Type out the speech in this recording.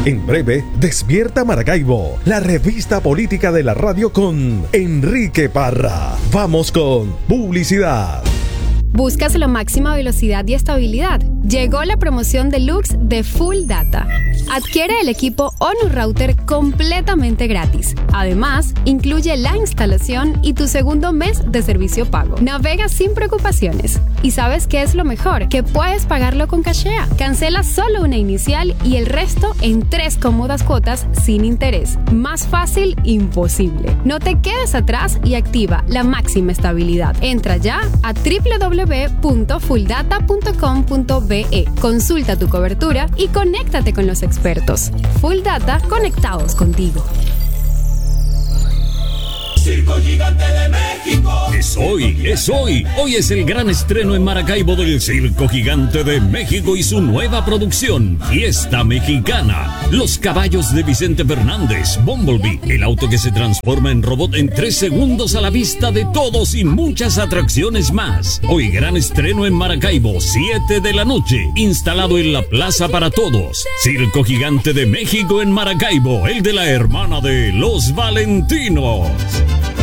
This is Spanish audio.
En breve, Despierta Maracaibo, la revista política de la radio con Enrique Parra. Vamos con publicidad. ¿Buscas la máxima velocidad y estabilidad? Llegó la promoción deluxe de Full Data. Adquiere el equipo ONU Router completamente gratis. Además, incluye la instalación y tu segundo mes de servicio pago. Navega sin preocupaciones. ¿Y sabes qué es lo mejor? Que puedes pagarlo con Cashea. Cancela solo una inicial y el resto en 3 cómodas cuotas sin interés. Más fácil, imposible. No te quedes atrás y activa la máxima estabilidad. Entra ya a www.fulldata.com.be. Consulta tu cobertura y conéctate con los expertos. Full Data, conectados contigo. Circo Gigante de México. Es hoy, es hoy. Hoy es el gran estreno en Maracaibo del Circo Gigante de México y su nueva producción, Fiesta Mexicana. Los caballos de Vicente Fernández, Bumblebee, el auto que se transforma en robot en 3 segundos a la vista de todos y muchas atracciones más. Hoy gran estreno en Maracaibo, 7 de la noche, instalado en la Plaza para Todos. Circo Gigante de México en Maracaibo, el de la hermana de los Valentinos.